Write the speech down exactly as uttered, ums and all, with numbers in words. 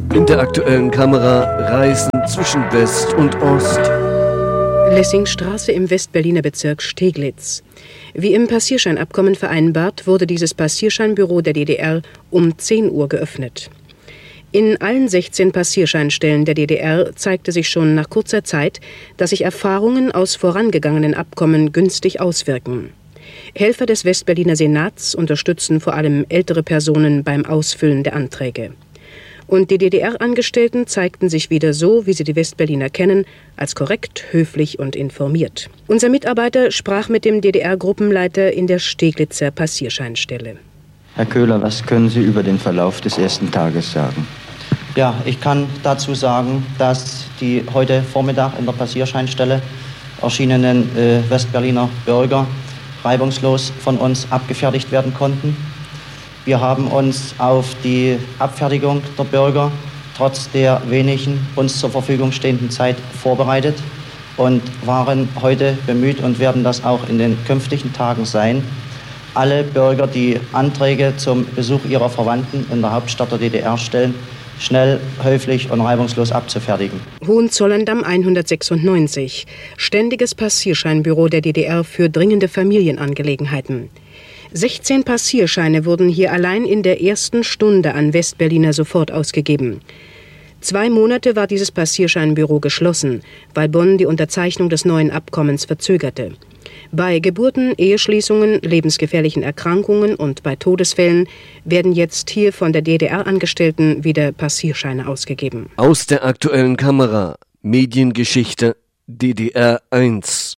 In der aktuellen Kamera Reisen zwischen West und Ost. Lessingstraße im Westberliner Bezirk Steglitz. Wie im Passierscheinabkommen vereinbart, wurde dieses Passierscheinbüro der D D R um zehn Uhr geöffnet. In allen sechzehn Passierscheinstellen der D D R zeigte sich schon nach kurzer Zeit, dass sich Erfahrungen aus vorangegangenen Abkommen günstig auswirken. Helfer des Westberliner Senats unterstützen vor allem ältere Personen beim Ausfüllen der Anträge. Und die D D R-Angestellten zeigten sich wieder so, wie sie die Westberliner kennen, als korrekt, höflich und informiert. Unser Mitarbeiter sprach mit dem D D R-Gruppenleiter in der Steglitzer Passierscheinstelle. Herr Köhler, was können Sie über den Verlauf des ersten Tages sagen? Ja, ich kann dazu sagen, dass die heute Vormittag in der Passierscheinstelle erschienenen äh, Westberliner Bürger reibungslos von uns abgefertigt werden konnten. Wir haben uns auf die Abfertigung der Bürger trotz der wenigen uns zur Verfügung stehenden Zeit vorbereitet und waren heute bemüht und werden das auch in den künftigen Tagen sein, alle Bürger, die Anträge zum Besuch ihrer Verwandten in der Hauptstadt der D D R stellen, schnell, höflich und reibungslos abzufertigen. Hohenzollern-Damm hundertsechsundneunzig, ständiges Passierscheinbüro der D D R für dringende Familienangelegenheiten. sechzehn Passierscheine wurden hier allein in der ersten Stunde an Westberliner sofort ausgegeben. Zwei Monate war dieses Passierscheinbüro geschlossen, weil Bonn die Unterzeichnung des neuen Abkommens verzögerte. Bei Geburten, Eheschließungen, lebensgefährlichen Erkrankungen und bei Todesfällen werden jetzt hier von der D D R-Angestellten wieder Passierscheine ausgegeben. Aus der aktuellen Kamera Mediengeschichte D D R eins.